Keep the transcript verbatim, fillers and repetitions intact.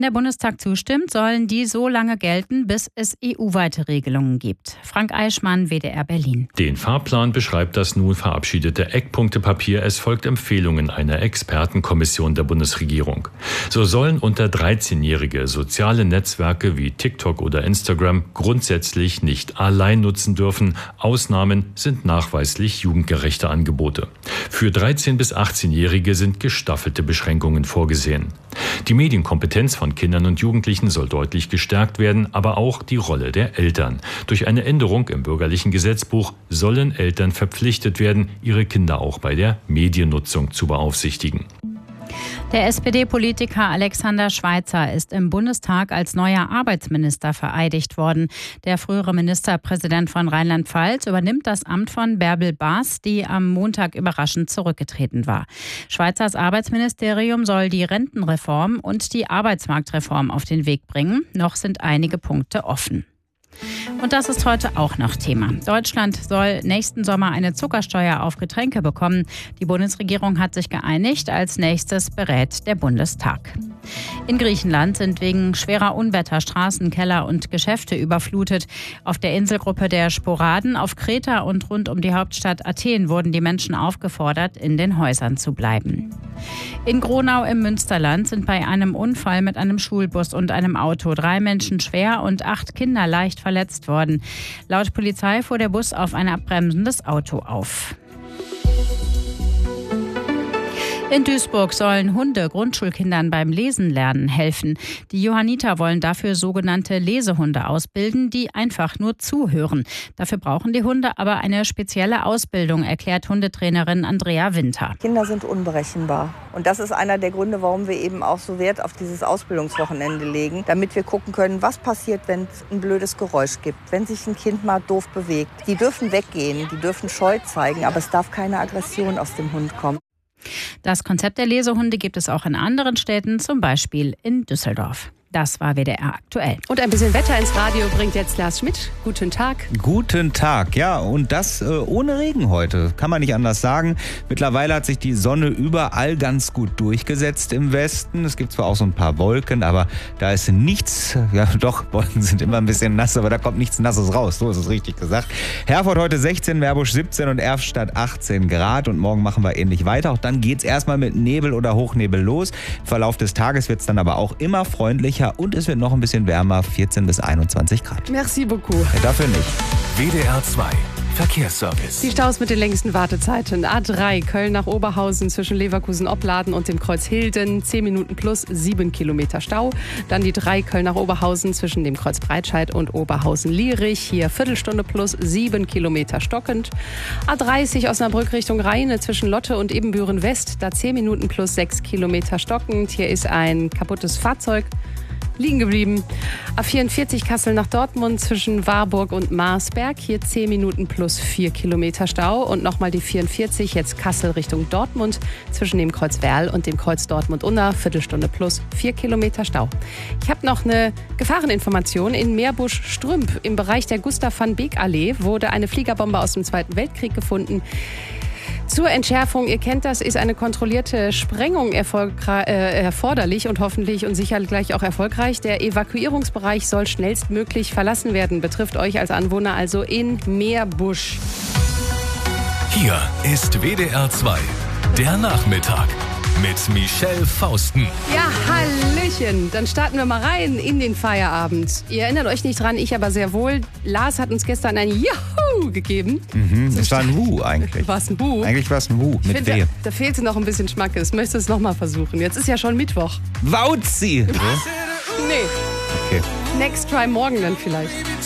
Wenn der Bundestag zustimmt, sollen die so lange gelten, bis es E U-weite Regelungen gibt. Frank Eichmann, W D R Berlin. Den Fahrplan beschreibt das nun verabschiedete Eckpunktepapier. Es folgt Empfehlungen einer Expertenkommission der Bundesregierung. So sollen unter dreizehnjährige soziale Netzwerke wie TikTok oder Instagram grundsätzlich nicht allein nutzen dürfen. Ausnahmen sind nachweislich jugendgerechte Angebote. Für dreizehn- bis achtzehnjährige sind gestaffelte Beschränkungen vorgesehen. Die Medienkompetenz von Kindern und Jugendlichen soll deutlich gestärkt werden, aber auch die Rolle der Eltern. Durch eine Änderung im bürgerlichen Gesetzbuch sollen Eltern verpflichtet werden, ihre Kinder auch bei der Mediennutzung zu beaufsichtigen. Der S P D-Politiker Alexander Schweitzer ist im Bundestag als neuer Arbeitsminister vereidigt worden. Der frühere Ministerpräsident von Rheinland-Pfalz übernimmt das Amt von Bärbel Baas, die am Montag überraschend zurückgetreten war. Schweitzers Arbeitsministerium soll die Rentenreform und die Arbeitsmarktreform auf den Weg bringen. Noch sind einige Punkte offen. Und das ist heute auch noch Thema. Deutschland soll nächsten Sommer eine Zuckersteuer auf Getränke bekommen. Die Bundesregierung hat sich geeinigt. Als nächstes berät der Bundestag. In Griechenland sind wegen schwerer Unwetter Straßen, Keller und Geschäfte überflutet. Auf der Inselgruppe der Sporaden, auf Kreta und rund um die Hauptstadt Athen wurden die Menschen aufgefordert, in den Häusern zu bleiben. In Gronau im Münsterland sind bei einem Unfall mit einem Schulbus und einem Auto drei Menschen schwer und acht Kinder leicht verletzt worden. Laut Polizei fuhr der Bus auf ein abbremsendes Auto auf. In Duisburg sollen Hunde Grundschulkindern beim Lesen lernen helfen. Die Johanniter wollen dafür sogenannte Lesehunde ausbilden, die einfach nur zuhören. Dafür brauchen die Hunde aber eine spezielle Ausbildung, erklärt Hundetrainerin Andrea Winter. Kinder sind unberechenbar. Und das ist einer der Gründe, warum wir eben auch so Wert auf dieses Ausbildungswochenende legen, damit wir gucken können, was passiert, wenn es ein blödes Geräusch gibt, wenn sich ein Kind mal doof bewegt. Die dürfen weggehen, die dürfen Scheu zeigen, aber es darf keine Aggression aus dem Hund kommen. Das Konzept der Lesehunde gibt es auch in anderen Städten, zum Beispiel in Düsseldorf. Das war W D R aktuell. Und ein bisschen Wetter ins Radio bringt jetzt Lars Schmidt. Guten Tag. Guten Tag, ja, und das äh, ohne Regen heute, kann man nicht anders sagen. Mittlerweile hat sich die Sonne überall ganz gut durchgesetzt im Westen. Es gibt zwar auch so ein paar Wolken, aber da ist nichts, ja doch, Wolken sind immer ein bisschen nass, aber da kommt nichts Nasses raus, so ist es richtig gesagt. Herford heute sechzehn, Meerbusch siebzehn und Erftstadt achtzehn Grad und morgen machen wir ähnlich weiter. Auch dann geht's erstmal mit Nebel oder Hochnebel los. Im Verlauf des Tages wird's dann aber auch immer freundlicher. Und es wird noch ein bisschen wärmer, vierzehn bis einundzwanzig Grad. Merci beaucoup. Ja, dafür nicht. W D R zwei Verkehrsservice. Die Staus mit den längsten Wartezeiten. A drei Köln nach Oberhausen zwischen Leverkusen-Opladen und dem Kreuz Hilden. zehn Minuten plus sieben Kilometer Stau. Dann die drei Köln nach Oberhausen zwischen dem Kreuz Breitscheid und Oberhausen-Lierich. Hier Viertelstunde plus sieben Kilometer stockend. A dreißig Osnabrück Richtung Rheine zwischen Lotte und Ebenbüren-West. Da zehn Minuten plus sechs Kilometer stockend. Hier ist ein kaputtes Fahrzeug liegen geblieben. A vierundvierzig Kassel nach Dortmund zwischen Warburg und Marsberg. Hier zehn Minuten plus vier Kilometer Stau. Und nochmal die vierundvierzig, jetzt Kassel Richtung Dortmund zwischen dem Kreuz Werl und dem Kreuz Dortmund-Unna. Viertelstunde plus vier Kilometer Stau. Ich habe noch eine Gefahreninformation. In Meerbusch-Strümp im Bereich der Gustav-van-Beek-Allee wurde eine Fliegerbombe aus dem Zweiten Weltkrieg gefunden. Zur Entschärfung, ihr kennt das, ist eine kontrollierte Sprengung erfolgre- äh, erforderlich und hoffentlich und sicher gleich auch erfolgreich. Der Evakuierungsbereich soll schnellstmöglich verlassen werden. Betrifft euch als Anwohner also in Meerbusch. Hier ist W D R zwei, der Nachmittag mit Michelle Fausten. Ja, Hallöchen. Dann starten wir mal rein in den Feierabend. Ihr erinnert euch nicht dran, ich aber sehr wohl. Lars hat uns gestern ein Juhu gegeben. Mhm, das war ein Wuh eigentlich. War es ein Wuh? Eigentlich war es ein Wuh mit Finde, W. da, da fehlte noch ein bisschen Schmackes. Möchtest du es nochmal versuchen? Jetzt ist ja schon Mittwoch. Wauzi! Nee. Okay. Next try morgen dann vielleicht.